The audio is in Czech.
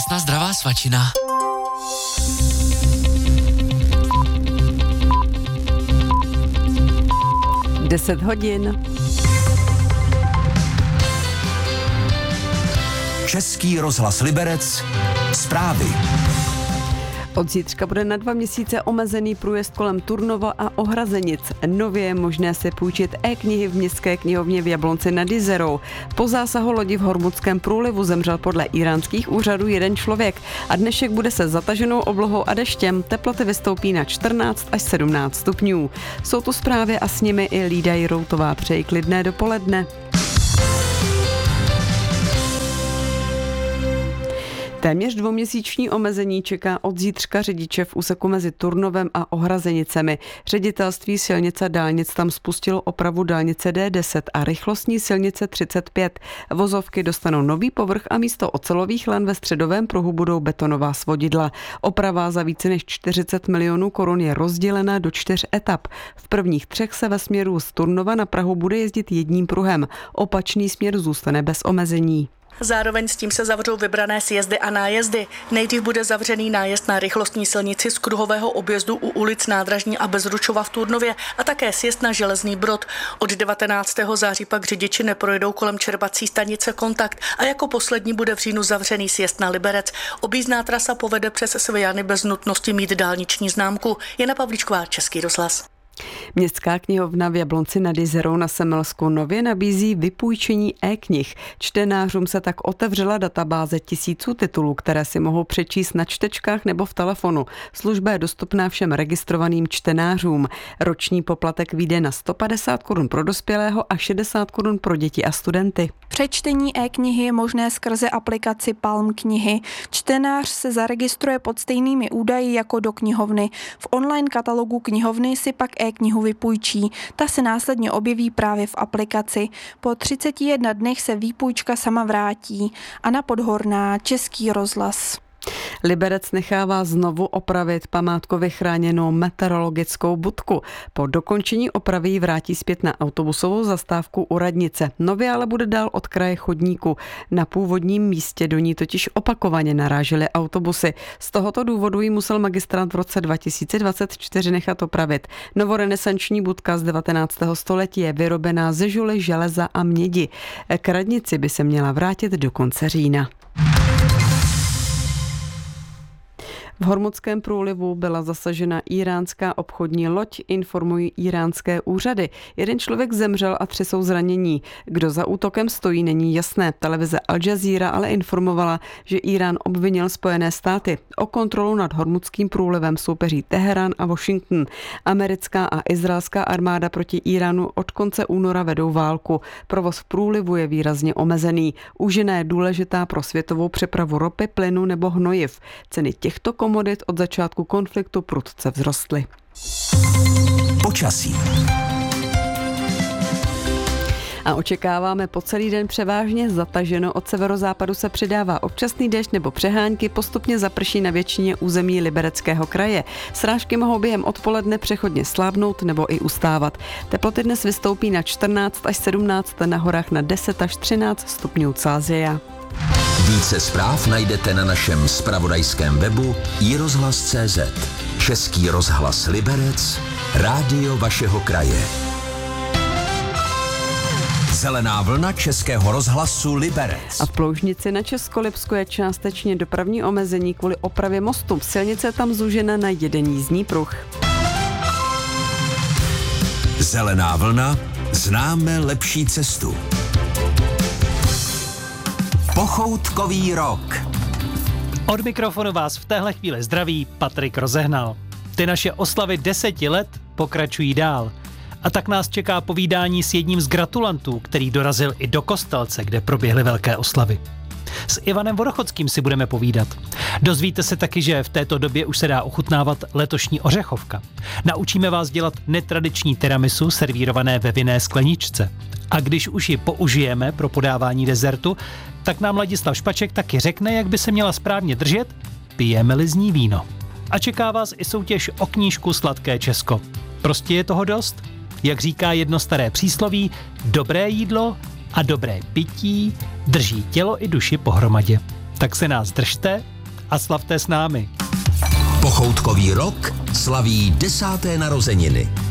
krásná zdravá svačina. Deset hodin. Český rozhlas Liberec. Zprávy. Od zítřka bude na 2 měsíce omezený průjezd kolem Turnova a Ohrazenic. Nově je možné si půjčit e-knihy v městské knihovně v Jablonci nad Jizerou. Po zásahu lodi v Hormuzském průlivu zemřel podle íránských úřadů jeden člověk a dnešek bude se zataženou oblohou a deštěm. Teploty vystoupí na 14 až 17 stupňů. Jsou tu zprávy a s nimi i Lída Jiroutová. Přeji klidné dopoledne. Téměř 2měsíční omezení čeká od zítřka řidiče v úseku mezi Turnovem a Ohrazenicemi. Ředitelství silnic a dálnic tam spustilo opravu dálnice D10 a rychlostní silnice 35. Vozovky dostanou nový povrch a místo ocelových lan ve středovém pruhu budou betonová svodidla. Oprava za více než 40 milionů korun je rozdělena do 4 etap. V prvních 3 se ve směru z Turnova na Prahu bude jezdit jedním pruhem. Opačný směr zůstane bez omezení. Zároveň s tím se zavřou vybrané sjezdy a nájezdy. Nejdřív bude zavřený nájezd na rychlostní silnici z kruhového objezdu u ulic Nádražní a Bezručova v Turnově a také sjezd na Železný Brod. Od 19. září pak řidiči neprojedou kolem čerpací stanice Kontakt a jako poslední bude v říjnu zavřený sjezd na Liberec. Objízdná trasa povede přes Svijany bez nutnosti mít dálniční známku. Jana Pavlíčková, Český rozhlas. Městská knihovna v Jablonci nad Jizerou na Semelsku nově nabízí vypůjčení e-knih. Čtenářům se tak otevřela databáze tisíců titulů, které si mohou přečíst na čtečkách nebo v telefonu. Služba je dostupná všem registrovaným čtenářům. Roční poplatek vyjde na 150 korun pro dospělého a 60 korun pro děti a studenty. Přečtení e-knihy je možné skrze aplikaci Palm knihy. Čtenář se zaregistruje pod stejnými údaji jako do knihovny. V online katalogu knihovny si pak e-knihu vypůjčí. Ta se následně objeví právě v aplikaci. Po 31 dnech se výpůjčka sama vrátí. Anna Podhorná, Český rozhlas. Liberec nechává znovu opravit památkově chráněnou meteorologickou budku. Po dokončení opravy ji vrátí zpět na autobusovou zastávku u radnice. Nově ale bude dál od kraje chodníku. Na původním místě do ní totiž opakovaně narážely autobusy. Z tohoto důvodu ji musel magistrát v roce 2024 nechat opravit. Novorenesanční budka z 19. století je vyrobená ze žuly, železa a mědi. K radnici by se měla vrátit do konce října. V Hormuzském průlivu byla zasažena iránská obchodní loď, informují iránské úřady. Jeden člověk zemřel a 3 jsou zranění. Kdo za útokem stojí, není jasné. Televize Al Jazeera ale informovala, že Irán obvinil Spojené státy. O kontrolu nad Hormuzským průlivem soupeří Teherán a Washington. Americká a izraelská armáda proti Iránu od konce února vedou válku. Provoz v průlivu je výrazně omezený. Úžina je důležitá pro světovou přepravu ropy, plynu nebo hnojiv. Ceny těchto komodit od začátku konfliktu prudce vzrostly. Počasí. A očekáváme po celý den převážně zataženo. Od severozápadu se přidává občasný déšť nebo přehánky, postupně zaprší na většině území Libereckého kraje. Srážky mohou během odpoledne přechodně slábnout nebo i ustávat. Teploty dnes vystoupí na 14 až 17, na horách na 10 až 13 stupňů Celsia. Více zpráv najdete na našem zpravodajském webu iRozhlas.cz. Český rozhlas Liberec, rádio vašeho kraje. Zelená vlna Českého rozhlasu Liberec. A v Ploužnici na Českolipsku je částečně dopravní omezení kvůli opravě mostu. Silnice tam zúžena na jeden jízdní pruh. Zelená vlna, známe lepší cestu. Pochoutkový rok. Od mikrofonu vás v téhle chvíli zdraví Patrik Rozehnal. Ty naše oslavy 10 let pokračují dál. A tak nás čeká povídání s jedním z gratulantů, který dorazil i do Kostelce, kde proběhly velké oslavy. S Ivanem Vodochodským si budeme povídat. Dozvíte se taky, že v této době už se dá ochutnávat letošní ořechovka. Naučíme vás dělat netradiční tiramisu servírované ve vinné skleničce. A když už ji použijeme pro podávání dezertu, tak nám Ladislav Špaček taky řekne, jak by se měla správně držet, pijeme-li z ní víno. A čeká vás i soutěž o knížku Sladké Česko. Prostě je toho dost? Jak říká jedno staré přísloví, dobré jídlo a dobré pití drží tělo i duši pohromadě. Tak se nás držte a slavte s námi. Pochoutkový rok slaví 10. narozeniny.